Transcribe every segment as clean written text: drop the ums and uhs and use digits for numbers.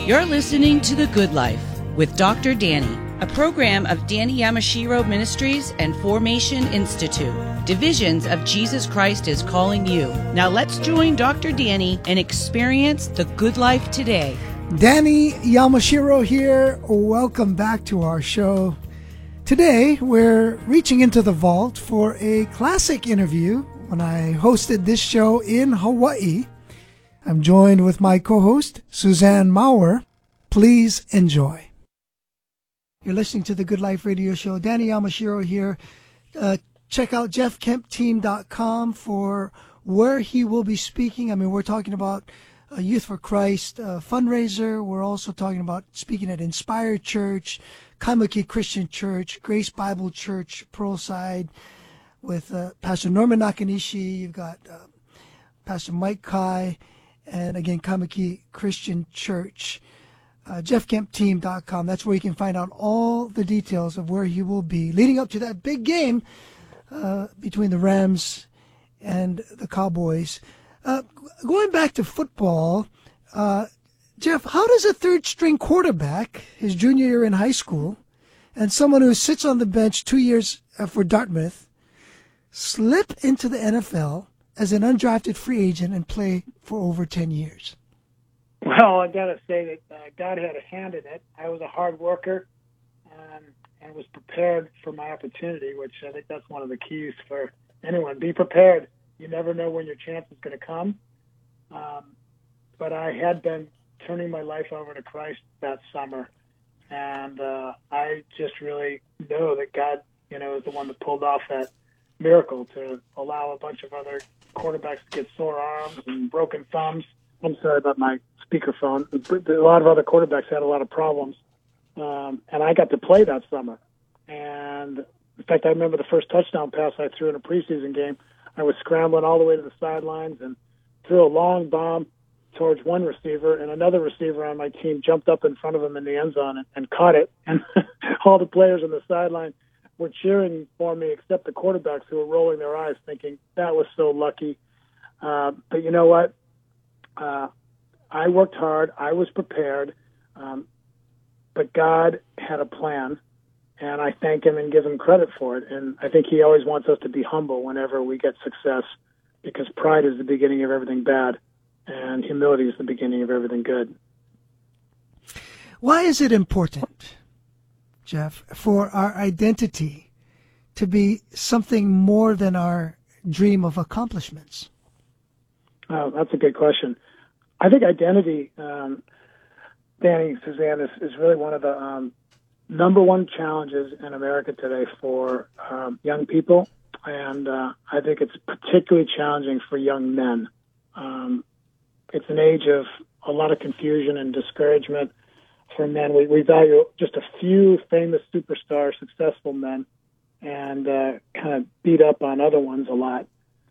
You're listening to The Good Life with Dr. Danny, a program of Danny Yamashiro Ministries and Formation Institute. Divisions of Jesus Christ is calling you. Now let's join Dr. Danny and experience the good life today. Danny Yamashiro here. Welcome back to our show. Today, we're reaching into the vault for a classic interview when I hosted this show in Hawaii. I'm joined with my co-host, Suzanne Maurer. Please enjoy. You're listening to the Good Life Radio Show. Danny Yamashiro here. Check out jeffkempteam.com for where he will be speaking. I mean, we're talking about Youth for Christ fundraiser. We're also talking about speaking at Inspire Church, Kaimuki Christian Church, Grace Bible Church, Pearlside, with Pastor Norman Nakanishi. You've got Pastor Mike Kai, and again, Kaimuki Christian Church. jeffkempteam.com. That's where you can find out all the details of where he will be leading up to that big game between the Rams and the Cowboys. Going back to football, Jeff, how does a third-string quarterback, his junior year in high school, and someone who sits on the bench 2 years for Dartmouth, slip into the NFL as an undrafted free agent and play for over 10 years? Well, I got to say that God had a hand in it. I was a hard worker and was prepared for my opportunity, which I think that's one of the keys for anyone. Be prepared. You never know when your chance is going to come. But I had been turning my life over to Christ that summer, and I just really know that God, is the one that pulled off that miracle to allow a bunch of other quarterbacks to get sore arms and broken thumbs. I'm sorry about my speakerphone. A lot of other quarterbacks had a lot of problems, and I got to play that summer. And in fact, I remember the first touchdown pass I threw in a preseason game. I was scrambling all the way to the sidelines and threw a long bomb towards one receiver, and another receiver on my team jumped up in front of him in the end zone and caught it. And all the players on the sideline were cheering for me, except the quarterbacks who were rolling their eyes thinking, that was so lucky. But you know what? I worked hard. I was prepared. But God had a plan, and I thank him and give him credit for it. And I think he always wants us to be humble whenever we get success, because pride is the beginning of everything bad, and humility is the beginning of everything good. Why is it important, Jeff, for our identity to be something more than our dream of accomplishments? Oh, that's a good question. I think identity, Danny, Suzanne, is really one of the number one challenges in America today for young people, and I think it's particularly challenging for young men. It's an age of a lot of confusion and discouragement for men. We value just a few famous superstar, successful men, and kind of beat up on other ones a lot.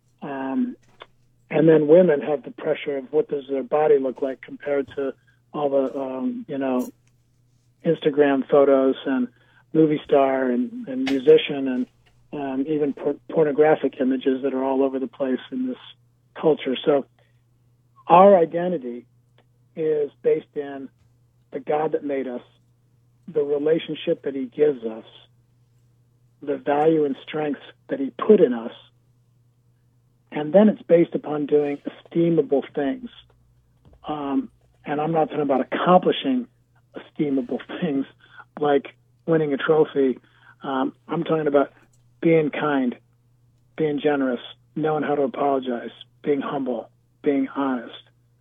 And then women have the pressure of what does their body look like compared to all the, Instagram photos and movie star and musician and even pornographic images that are all over the place in this culture. So our identity is based in the God that made us, the relationship that he gives us, the value and strengths that he put in us, and then it's based upon doing esteemable things. And I'm not talking about accomplishing esteemable things like winning a trophy. I'm talking about being kind, being generous, knowing how to apologize, being humble, being honest.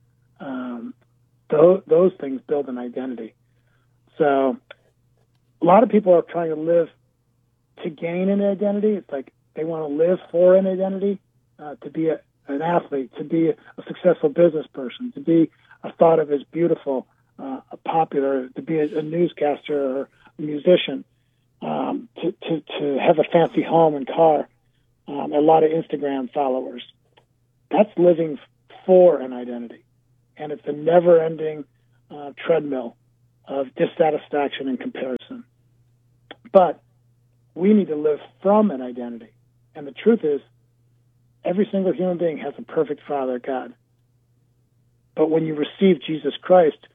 Those things build an identity. So a lot of people are trying to live to gain an identity. It's like they want to live for an identity. To be an athlete, to be a successful business person, to be thought of as beautiful, popular, to be a newscaster or a musician, to have a fancy home and car, a lot of Instagram followers. That's living for an identity. And it's a never-ending treadmill of dissatisfaction and comparison. But we need to live from an identity. And the truth is, every single human being has a perfect Father, God. But when you receive Jesus Christ,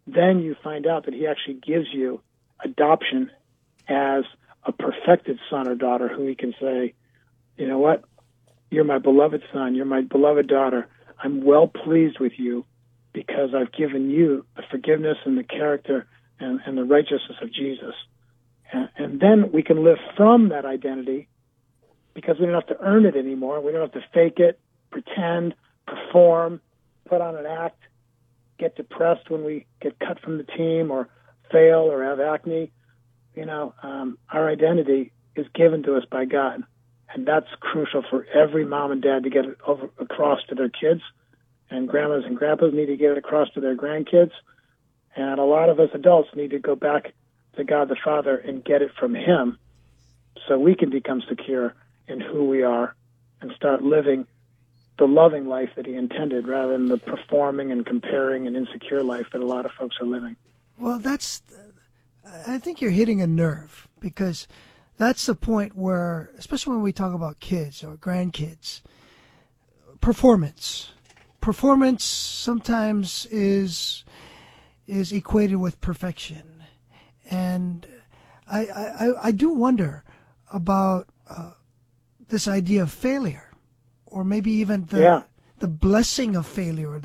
then you find out that he actually gives you adoption as a perfected son or daughter who he can say, you know what, you're my beloved son, you're my beloved daughter. I'm well pleased with you because I've given you the forgiveness and the character and the righteousness of Jesus. And then we can live from that identity because we don't have to earn it anymore. We don't have to fake it, pretend, perform, put on an act, get depressed when we get cut from the team or fail or have acne. Our identity is given to us by God. And that's crucial for every mom and dad to get it across to their kids. And grandmas and grandpas need to get it across to their grandkids. And a lot of us adults need to go back to God the Father and get it from him so we can become secure in who we are and start living the loving life that he intended rather than the performing and comparing and insecure life that a lot of folks are living. Well, I think you're hitting a nerve, because that's the point where, especially when we talk about kids or grandkids, performance sometimes is equated with perfection. And I do wonder about this idea of failure, or maybe even the blessing of failure.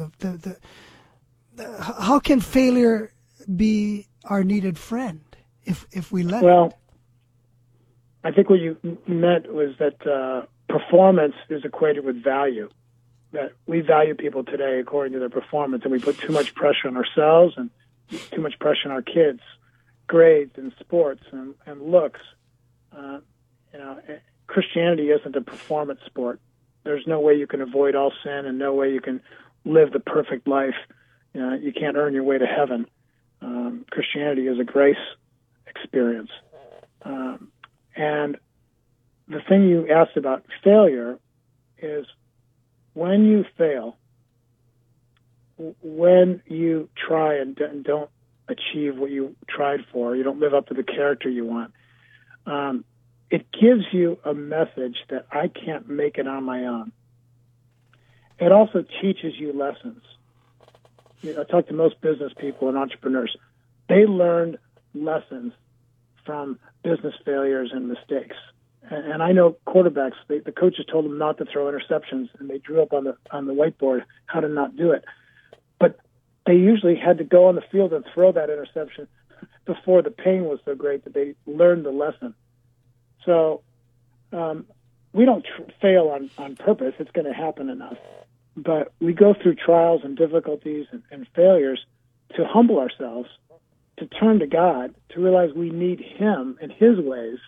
How can failure be our needed friend if we let it? Well, I think what you meant was that performance is equated with value. That we value people today according to their performance, and we put too much pressure on ourselves and too much pressure on our kids. Grades and sports and looks. Christianity isn't a performance sport. There's no way you can avoid all sin and no way you can live the perfect life. You can't earn your way to heaven. Christianity is a grace experience. And the thing you asked about failure is when you fail, when you try and don't achieve what you tried for, you don't live up to the character you want, it gives you a message that I can't make it on my own. It also teaches you lessons. I talk to most business people and entrepreneurs. They learned lessons from business failures and mistakes. And I know quarterbacks, the coaches told them not to throw interceptions, and they drew up on the whiteboard how to not do it. But they usually had to go on the field and throw that interception before the pain was so great that they learned the lesson. So we don't fail on purpose. It's going to happen in us. But we go through trials and difficulties and failures to humble ourselves, to turn to God, to realize we need him and his ways.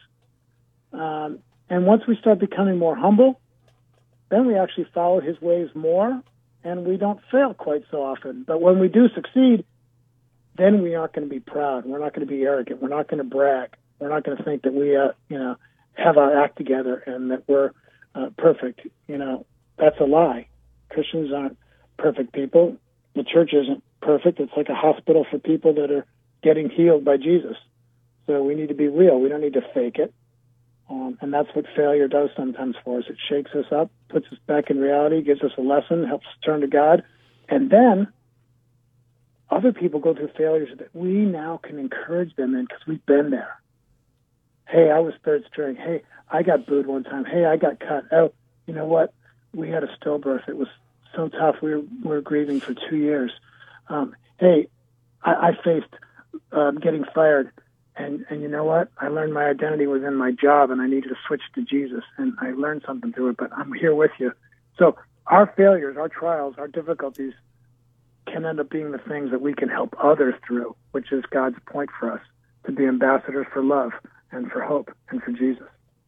And once we start becoming more humble, then we actually follow his ways more, and we don't fail quite so often. But when we do succeed, then we aren't going to be proud. We're not going to be arrogant. We're not going to brag. We're not going to think that we, have our act together and that we're perfect. That's a lie. Christians aren't perfect people. The church isn't perfect. It's like a hospital for people that are getting healed by Jesus. So we need to be real. We don't need to fake it. And that's what failure does sometimes for us. It shakes us up, puts us back in reality, gives us a lesson, helps us turn to God. And then other people go through failures that we now can encourage them in because we've been there. Hey, I was third string. Hey, I got booed one time. Hey, I got cut. Oh, you know what? We had a stillbirth. It was so tough. We were grieving for 2 years. Hey, I faced getting fired. And you know what? I learned my identity was in my job, and I needed to switch to Jesus. And I learned something through it, but I'm here with you. So our failures, our trials, our difficulties can end up being the things that we can help others through, which is God's point for us, to be ambassadors for love and for hope and for Jesus.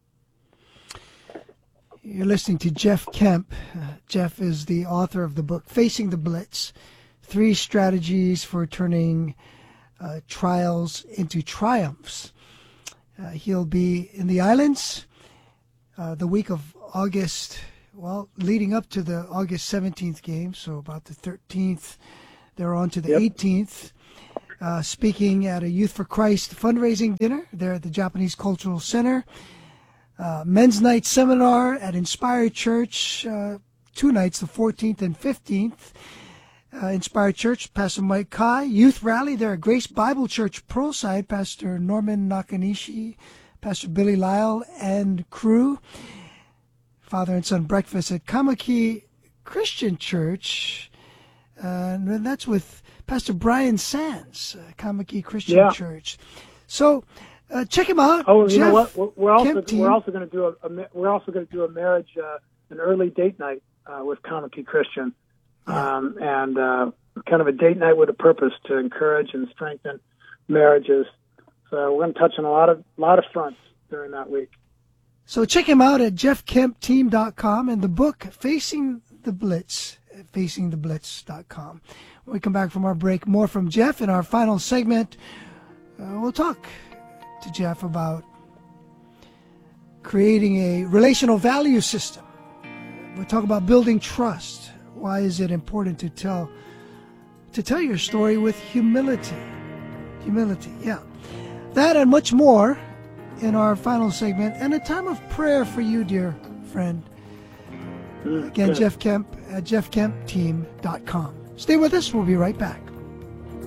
You're listening to Jeff Kemp. Jeff is the author of the book, Facing the Blitz, 3 Strategies for Turning Trials into Triumphs. He'll be in the islands the week of August, leading up to the August 17th game, so about the 13th. They're on to the 18th, speaking at a Youth for Christ fundraising dinner there at the Japanese Cultural Center. Men's Night Seminar at Inspired Church, 2 nights, the 14th and 15th. Inspired Church, Pastor Mike Kai. Youth Rally there at Grace Bible Church Pearlside, Pastor Norman Nakanishi, Pastor Billy Lyle and crew. Father and Son Breakfast at Kamaki Christian Church. And that's with Pastor Brian Sands, Kamaki Christian Church. So check him out. Oh, you Jeff know what? We're also going to do a marriage, an early date night with Kamaki Christian, and kind of a date night with a purpose to encourage and strengthen marriages. So we're going to touch on a lot of fronts during that week. So check him out at jeffkempteam.com and the book Facing the Blitz at facingtheblitz.com. When we come back from our break, more from Jeff in our final segment. We'll talk to Jeff about creating a relational value system. We'll talk about building trust. Why is it important to tell your story with humility? Humility, yeah. That and much more in our final segment, and a time of prayer for you, dear friend. Again, Jeff Kemp at jeffkempteam.com. Stay with us. We'll be right back.